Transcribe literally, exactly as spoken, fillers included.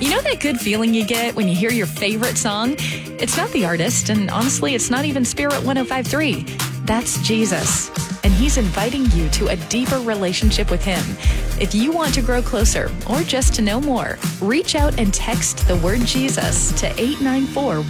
You know that good feeling you get when you hear your favorite song? It's not the artist, and honestly, it's not even Spirit one oh five point three. That's Jesus. And he's inviting you to a deeper relationship with him. If you want to grow closer or just to know more, reach out and text the word Jesus to eight nine four